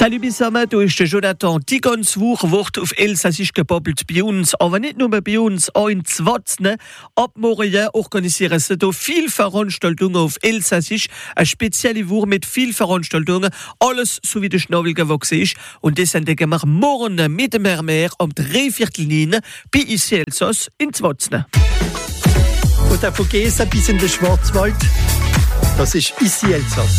Salut zusammen, du ist der Jonathan. Die ganze Woche wird auf Elsassisch gebabbelt bei uns. Aber nicht nur bei uns, auch in Zwatzne. Ab morgen organisieren sie da viele Veranstaltungen auf Elsassisch. Eine spezielle Woche mit vielen Veranstaltungen. Alles so wie der Schnabel gewachsen ist. Und das sind wir morgen mit dem Meer um 3/4 bei ICI Elsass in Zwatzne. Von der Vogesa bis in den Schwarzwald, das ist ICI Elsass.